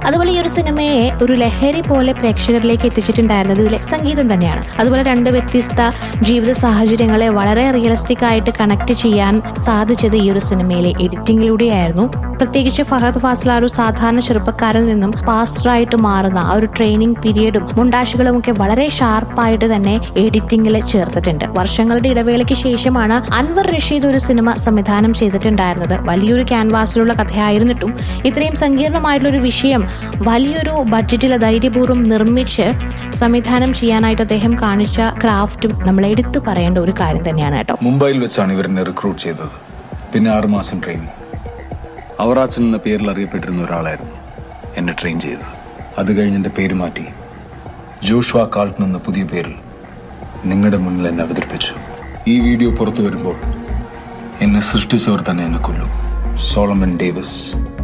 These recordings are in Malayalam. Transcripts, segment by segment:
അതുപോലെ ഈ ഒരു സിനിമയെ ഒരു ലഹരി പോലെ പ്രേക്ഷകരിലേക്ക് എത്തിച്ചിട്ടുണ്ടായിരുന്നത് ഇതിലെ സംഗീതം തന്നെയാണ്. അതുപോലെ രണ്ട് വ്യത്യസ്ത ജീവിത സാഹചര്യങ്ങളെ വളരെ റിയലിസ്റ്റിക് ആയിട്ട് കണക്ട് ചെയ്യാൻ സാധിച്ചത് ഈ ഒരു സിനിമയിലെ എഡിറ്റിംഗിലൂടെയായിരുന്നു. പ്രത്യേകിച്ച് ഫഹദ് ഫാസിൽ ഒരു സാധാരണ ചെറുപ്പക്കാരിൽ നിന്നും പാസ്റ്ററായിട്ട് മാറുന്ന ആ ഒരു ട്രെയിനിങ് പീരീഡും മൊണ്ടാഷുകളും ഒക്കെ വളരെ ഷാർപ്പായിട്ട് തന്നെ എഡിറ്റിംഗിൽ ചേർത്തിട്ടുണ്ട്. വർഷങ്ങളുടെ ഇടവേളയ്ക്ക് ശേഷമാണ് അൻവർ റഷീദ് ഒരു സിനിമ സംവിധാനം ചെയ്തിട്ടുണ്ടായിരുന്നത്. വലിയൊരു ക്യാൻവാസിലുള്ള കഥയായിരുന്നിട്ടും ഇത്രയും സങ്കീർണമായിട്ടുള്ള ഒരു വിഷയം വലിയൊരു ബഡ്ജറ്റിൽ ധൈര്യപൂർവ്വം നിർമ്മിച്ച് സംവിധാനം ചെയ്യാനായിട്ട് അദ്ദേഹം കാണിച്ച ക്രാഫ്റ്റും നമ്മൾ എടുത്തു പറയേണ്ട ഒരു കാര്യം തന്നെയാണ് കേട്ടോ. മുംബൈയിൽ വെച്ചാണ് ഇവരെന്നെ റിക്രൂട്ട് ചെയ്തത്. പിന്നെ 6 മാസം ട്രെയിനിങ്. അവറാച്ചൻ എന്ന പേരിൽ അറിയപ്പെട്ടിരുന്ന ഒരാളായിരുന്നു എന്നെ ട്രെയിൻ ചെയ്തത്. അത് കഴിഞ്ഞ് എൻ്റെ പേര് മാറ്റി ജോഷുവ കാൾട്ടൺ എന്ന പുതിയ പേരിൽ നിങ്ങളുടെ മുന്നിൽ എന്നെ അവതരിപ്പിച്ചു. ഈ വീഡിയോ പുറത്തു വരുമ്പോൾ എന്നെ സൃഷ്ടിച്ചവർ തന്നെ എന്നെ കൊല്ലും. സോളമൻ ഡേവിസ്,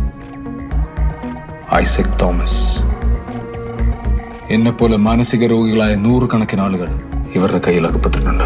ഐസക് തോമസ്, എന്നെപ്പോലെ മാനസിക രോഗികളായ 100 കണക്കിന് ആളുകൾ ഇവരുടെ കയ്യിൽ അകപ്പെട്ടിട്ടുണ്ട്.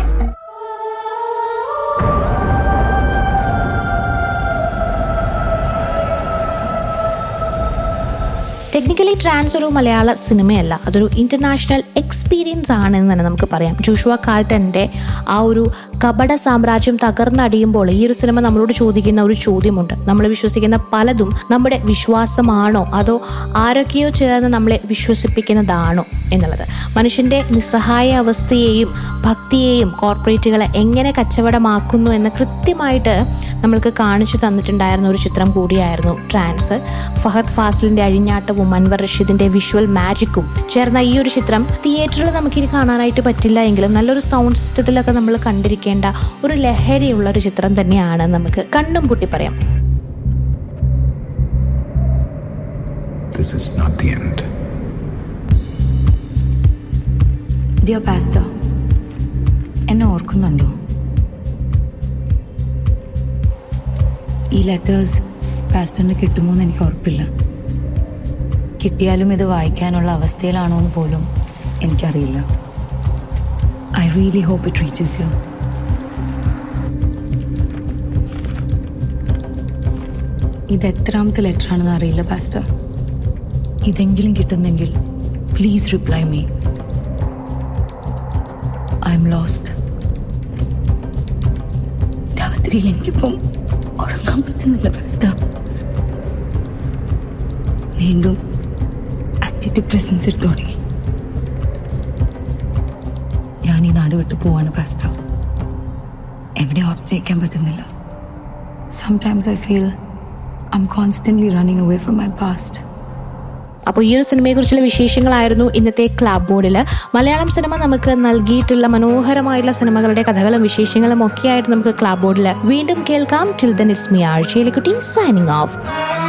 ടെക്നിക്കലി ട്രാൻസ് ഒരു മലയാള സിനിമയല്ല, അതൊരു ഇന്റർനാഷണൽ എക്സ്പീരിയൻസ് ആണെന്ന് തന്നെ നമുക്ക് പറയാം. ജോഷുവ കാൾട്ടന്റെ ആ ഒരു കപട സാമ്രാജ്യം തകർന്നടിയുമ്പോൾ ഈ ഒരു സിനിമ നമ്മളോട് ചോദിക്കുന്ന ഒരു ചോദ്യമുണ്ട്. നമ്മൾ വിശ്വസിക്കുന്ന പലതും നമ്മുടെ വിശ്വാസമാണോ അതോ ആരൊക്കെയോ ചേർന്ന് നമ്മളെ വിശ്വസിപ്പിക്കുന്നതാണോ എന്നുള്ളത്. മനുഷ്യന്റെ നിസ്സഹായ അവസ്ഥയെയും ഭക്തിയെയും കോർപ്പറേറ്റുകളെ എങ്ങനെ കച്ചവടമാക്കുന്നു എന്ന് കൃത്യമായിട്ട് നമ്മൾക്ക് കാണിച്ചു തന്നിട്ടുണ്ടായിരുന്ന ഒരു ചിത്രം കൂടിയായിരുന്നു ട്രാൻസ്. ഫഹദ് ഫാസിലിന്റെ അഴിഞ്ഞാട്ടവും അൻവർ റഷീദിന്റെ വിഷ്വൽ മാജിക്കും ചേർന്ന ഈ ഒരു ചിത്രം തിയേറ്ററിൽ നമുക്കിനി കാണാനായിട്ട് പറ്റില്ല എങ്കിലും നല്ലൊരു സൗണ്ട് സിസ്റ്റത്തിലൊക്കെ നമ്മൾ കണ്ടിരിക്കേണ്ട ഒരു ലഹരിയുള്ള ഒരു ചിത്രം തന്നെയാണ്. നമുക്ക് കണ്ണും പൂട്ടി പറയാം. This is not the end. Dear Pastor, എന്നെ ഓർക്കുന്നുണ്ടോ? ഈ ലെറ്റേഴ്സ് പാസ്റ്ററിന് കിട്ടുമോ എന്ന് എനിക്ക് ഉറപ്പില്ല. കിട്ടിയാലും ഇത് വായിക്കാനുള്ള അവസ്ഥയിലാണോ എന്ന് പോലും എനിക്കറിയില്ല. I really hope it reaches U. ഇത് എത്രാമത്തെ ലെറ്റർ ആണെന്ന് അറിയില്ല പാസ്റ്റർ. ഇതെങ്കിലും കിട്ടുന്നെങ്കിൽ please reply me. I M lost. രാത്രിയിൽ എനിക്കിപ്പം ഉറങ്ങാൻ പറ്റുന്നില്ല പാസ്റ്റർ. വീണ്ടും ഡിപ്രഷൻസ് എടുത്തു തുടങ്ങി. ഞാൻ ഈ നാട് വിട്ടു പോവാണ് പാസ്റ്റർ. എവിടെ ഉറച്ചേക്കാൻ പറ്റുന്നില്ല. Sometimes I feel I M constantly running away from my past. അപ്പോൾ ഈ ഒരു സിനിമയെക്കുറിച്ചുള്ള വിശേഷങ്ങളായിരുന്നു ഇന്നത്തെ ക്ലബ് ബോർഡിൽ. മലയാളം സിനിമ നമുക്ക് നൽകിയിട്ടുള്ള മനോഹരമായിട്ടുള്ള സിനിമകളുടെ കഥകളും വിശേഷങ്ങളും ഒക്കെയായിട്ട് നമുക്ക് ക്ലബ് ബോർഡിൽ വീണ്ടും കേൾക്കാം. Till then it's me RJ എലിക്കുട്ടി signing off.